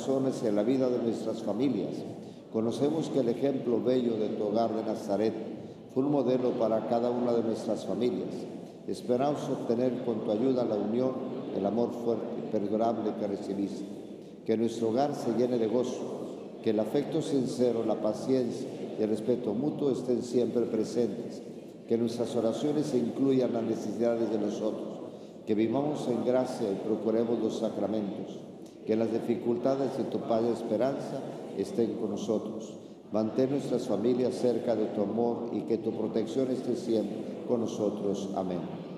corazones y en la vida de nuestras familias. Conocemos que el ejemplo bello de tu hogar de Nazaret fue un modelo para cada una de nuestras familias. Esperamos obtener con tu ayuda la unión, el amor fuerte y perdurable que recibiste. Que nuestro hogar se llene de gozo, que el afecto sincero, la paciencia y el respeto mutuo estén siempre presentes. Que nuestras oraciones incluyan las necesidades de los otros. Que vivamos en gracia y procuremos los sacramentos. Que las dificultades de tu paz y esperanza estén con nosotros. Mantén nuestras familias cerca de tu amor y que tu protección esté siempre con nosotros. Amén.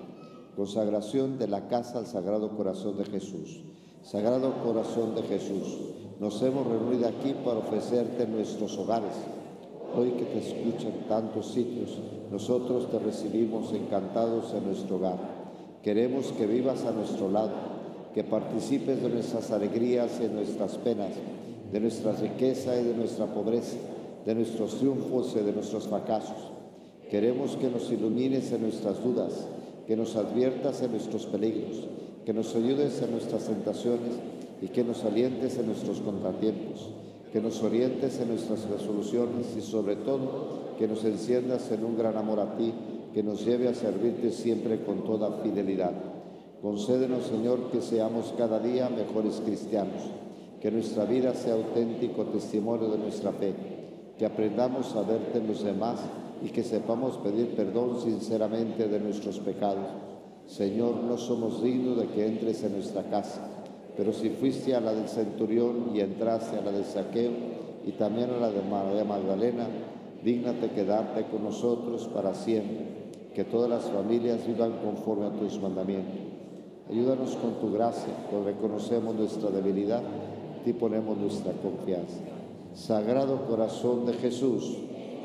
Consagración de la casa al Sagrado Corazón de Jesús. Sagrado Corazón de Jesús, nos hemos reunido aquí para ofrecerte nuestros hogares. Hoy que te escuchan tantos sitios, nosotros te recibimos encantados en nuestro hogar. Queremos que vivas a nuestro lado, que participes de nuestras alegrías y de nuestras penas, de nuestra riqueza y de nuestra pobreza, de nuestros triunfos y de nuestros fracasos. Queremos que nos ilumines en nuestras dudas, que nos adviertas en nuestros peligros, que nos ayudes en nuestras tentaciones y que nos alientes en nuestros contratiempos, que nos orientes en nuestras resoluciones y sobre todo que nos enciendas en un gran amor a ti, que nos lleve a servirte siempre con toda fidelidad. Concédenos, Señor, que seamos cada día mejores cristianos, que nuestra vida sea auténtico testimonio de nuestra fe, que aprendamos a verte en los demás y que sepamos pedir perdón sinceramente de nuestros pecados. Señor, no somos dignos de que entres en nuestra casa, pero si fuiste a la del centurión y entraste a la del Zaqueo y también a la de María Magdalena, dígnate quedarte con nosotros para siempre, que todas las familias vivan conforme a tus mandamientos. Ayúdanos con tu gracia, pues reconocemos nuestra debilidad, en ti ponemos nuestra confianza. Sagrado Corazón de Jesús,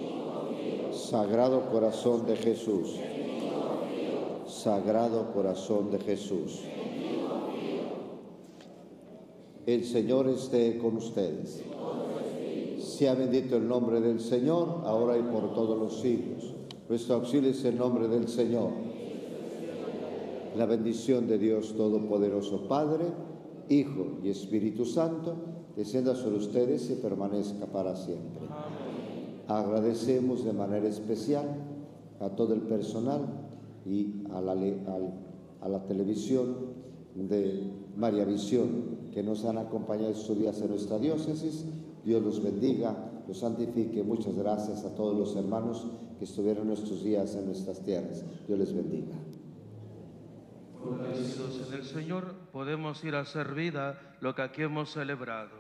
Sagrado Corazón de Jesús, Sagrado Corazón de Jesús. El Señor esté con ustedes. Sea bendito el nombre del Señor, ahora y por todos los siglos. Nuestro auxilio es el nombre del Señor. La bendición de Dios Todopoderoso, Padre, Hijo y Espíritu Santo, descienda sobre ustedes y permanezca para siempre. Agradecemos de manera especial a todo el personal y a la televisión de María Visión, que nos han acompañado estos días en nuestra diócesis. Dios los bendiga, los santifique. Muchas gracias a todos los hermanos que estuvieron estos días en nuestras tierras. Dios les bendiga. Agradecidos en el Señor, podemos ir a hacer vida lo que aquí hemos celebrado.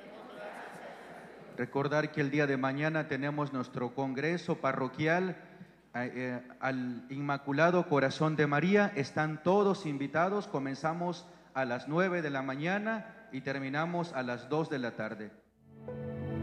Recordar que el día de mañana tenemos nuestro congreso parroquial al Inmaculado Corazón de María. Están todos invitados. Comenzamos a las 9 de la mañana y terminamos a las 2 de la tarde.